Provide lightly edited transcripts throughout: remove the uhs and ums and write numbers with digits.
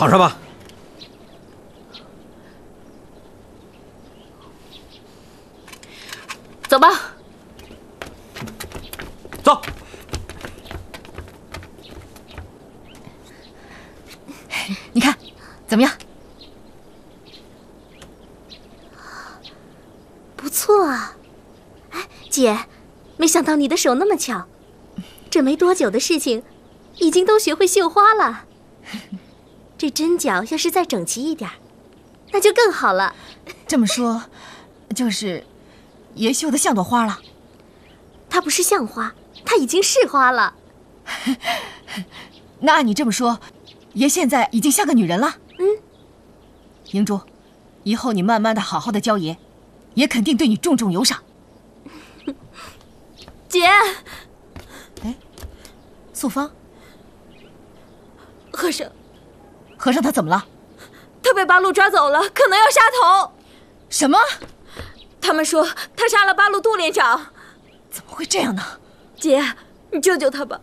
躺上吧。 走吧。 走。 你看，怎么样？ 不错啊。哎，姐，没想到你的手那么巧，这没多久的事情，已经都学会绣花了。这针脚要是再整齐一点，那就更好了。 这么说，就是爷绣的像朵花了。 它不是像花，它已经是花了。 那按你这么说，爷现在已经像个女人了。英珠，以后你慢慢的好好的教爷，爷肯定对你重重有赏。 姐， 哎，素芳， 和尚， 和尚他怎么了？ 他被八路抓走了，可能要杀头。 什么？ 他们说他杀了八路杜连长。 怎么会这样呢？ 姐，你救救他吧。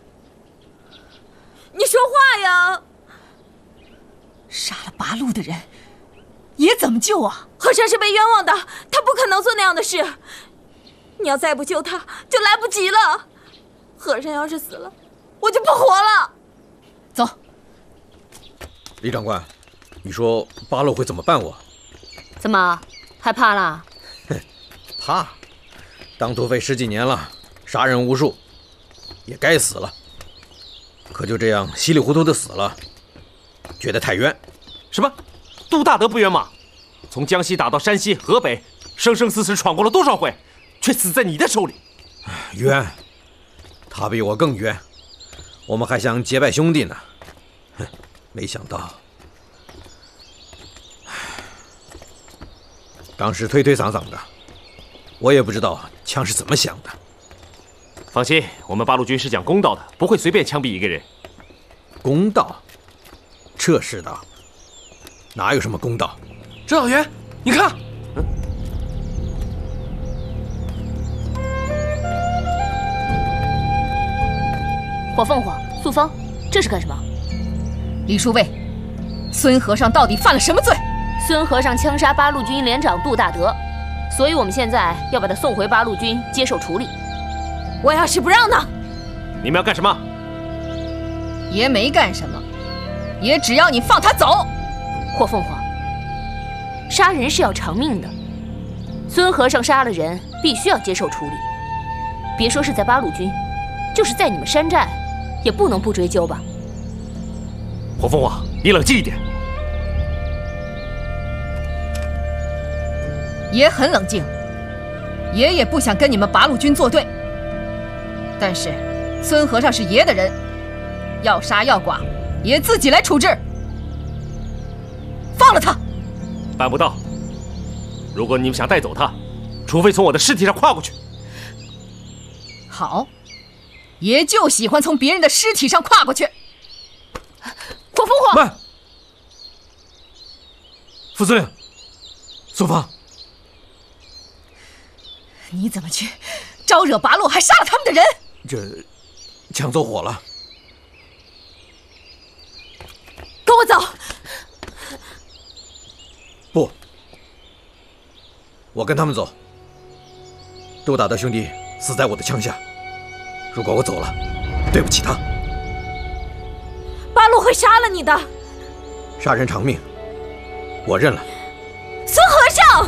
你说话呀！ 杀了八路的人，爷怎么救啊？ 和尚是被冤枉的，他不可能做那样的事。你要再不救他，就来不及了。和尚要是死了，我就不活了。 走。 李长官，你说八路会怎么办我？ 怎么害怕啦？ 怕，当土匪10几年了，杀人无数，也该死了。可就这样稀里糊涂的死了，觉得太冤。 什么？杜大德不冤吗？从江西打到山西、河北，生生死死闯过了多少回，却死在你的手里。 冤，他比我更冤。我们还想结拜兄弟呢，哼，没想到，当时推推搡搡的，我也不知道枪是怎么响的。 放心，我们八路军是讲公道的，不会随便枪毙一个人。 公道？这世道哪有什么公道？ 指导员，你看， 火凤凰、素芳，这是干什么？ 李叔尉，孙和尚到底犯了什么罪？ 孙和尚枪杀八路军连长杜大德，所以我们现在要把他送回八路军接受处理。我要是不让呢？ 你们要干什么？ 爷没干什么，爷只要你放他走。 火凤凰，杀人是要偿命的，孙和尚杀了人，必须要接受处理。别说是在八路军，就是在你们山寨，也不能不追究吧？ 火凤凰，你冷静一点。 爷很冷静，爷也不想跟你们八路军作对。但是，孙和尚是爷的人，要杀要剐，爷自己来处置。放了他！ 办不到。如果你们想带走他，除非从我的尸体上跨过去。 好，爷就喜欢从别人的尸体上跨过去。 火凤凰， 慢！副司令，素芳， 你怎么去招惹八路，还杀了他们的人？ 这枪走火了。 跟我走。 不，我跟他们走。杜大德兄弟死在我的枪下，如果我走了，对不起他。 八路会杀了你的。 杀人偿命，我认了。 孙和尚，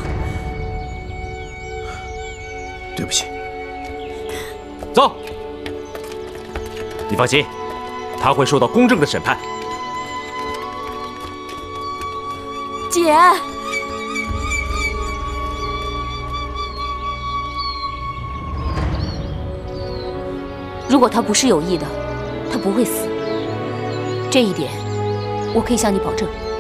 对不起。 走。你放心，他会受到公正的审判。 姐，如果他不是有意的，他不会死。这一点，我可以向你保证。